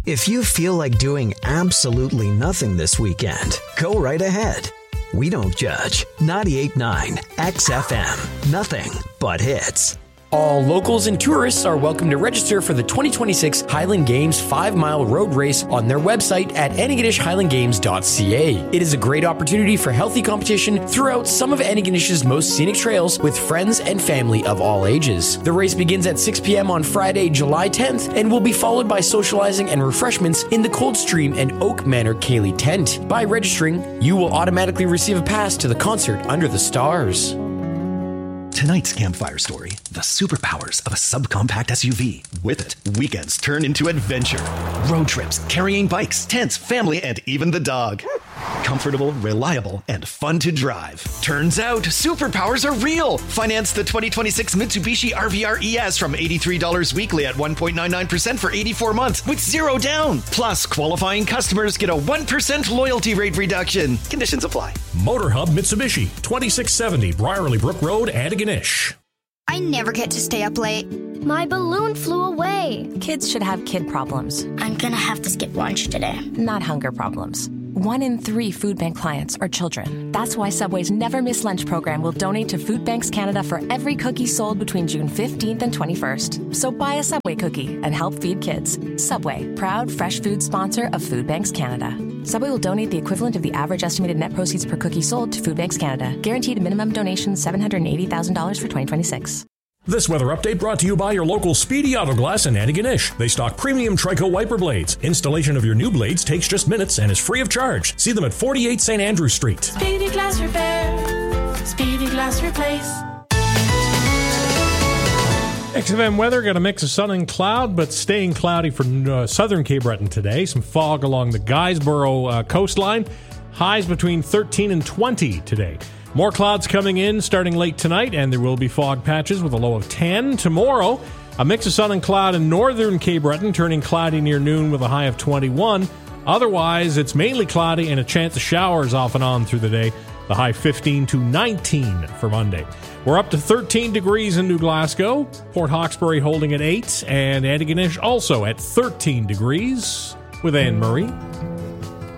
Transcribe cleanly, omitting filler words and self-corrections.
If you feel like doing absolutely nothing this weekend, go right ahead. We don't judge. 98.9 XFM. Nothing but hits. All locals and tourists are welcome to register for the 2026 Highland Games 5-mile road race on their website at antigonish-highlandgames.ca. It is a great opportunity for healthy competition throughout some of Antigonish's most scenic trails with friends and family of all ages. The race begins at 6 p.m. on Friday, July 10th, and will be followed by socializing and refreshments in the Coldstream and Oak Manor Cayley tent. By registering, you will automatically receive a pass to the concert under the stars. Tonight's campfire story, the superpowers of a subcompact SUV. With it, weekends turn into adventure. Road trips, carrying bikes, tents, family, and even the dog. Comfortable, reliable, and fun to drive. Turns out, superpowers are real. Finance the 2026 Mitsubishi RVR ES from $83 weekly at 1.99% for 84 months with zero down. Plus, qualifying customers get a 1% loyalty rate reduction. Conditions apply. Motor Hub Mitsubishi, 2670 Briarley Brook Road, Antigonish. I never get to stay up late. My balloon flew away. Kids should have kid problems. I'm gonna have to skip lunch today. Not hunger problems. 1 in 3 food bank clients are children. That's why Subway's Never Miss Lunch program will donate to Food Banks Canada for every cookie sold between June 15th and 21st. So buy a Subway cookie and help feed kids. Subway, proud fresh food sponsor of Food Banks Canada. Subway will donate the equivalent of the average estimated net proceeds per cookie sold to Food Banks Canada. Guaranteed minimum donation $780,000 for 2026. This weather update brought to you by your local Speedy Auto Glass in Antigonish. They stock premium Trico wiper blades. Installation of your new blades takes just minutes and is free of charge. See them at 48 St. Andrew Street. Speedy Glass Repair. Speedy Glass Replace. XFM weather, got a mix of sun and cloud, but staying cloudy for southern Cape Breton today. Some fog along the Guysborough coastline. Highs between 13 and 20 today. More clouds coming in starting late tonight, and there will be fog patches with a low of 10. Tomorrow, a mix of sun and cloud in northern Cape Breton, turning cloudy near noon with a high of 21. Otherwise, it's mainly cloudy and a chance of showers off and on through the day. The high 15 to 19 for Monday. We're up to 13 degrees in New Glasgow. Port Hawkesbury holding at 8, and Antigonish also at 13 degrees with Anne Marie.